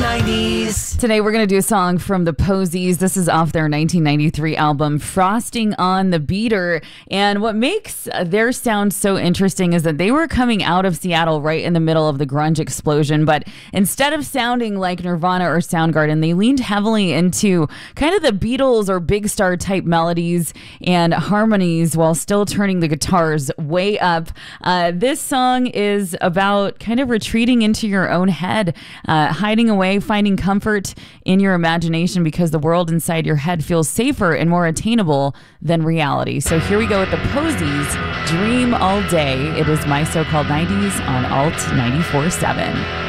90s. Today we're going to do a song from the Posies. This is off their 1993 album, Frosting on the Beater. And what makes their sound so interesting is that they were coming out of Seattle right in the middle of the grunge explosion. But instead of sounding like Nirvana or Soundgarden, they leaned heavily into kind of the Beatles or Big Star type melodies and harmonies while still turning the guitars way up. This song is about kind of retreating into your own head, hiding away, finding comfort in your imagination because the world inside your head feels safer and more attainable than reality. So here we go with the Posies, Dream All Day. It is My So-Called 90s on Alt 94.7.